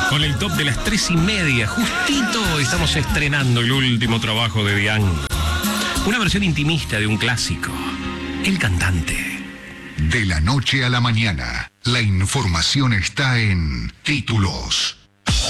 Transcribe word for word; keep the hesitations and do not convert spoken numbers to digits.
Con el top de las tres y media, justito estamos estrenando el último trabajo de Diane. Una versión intimista de un clásico, El Cantante. De la noche a la mañana, la información está en Títulos.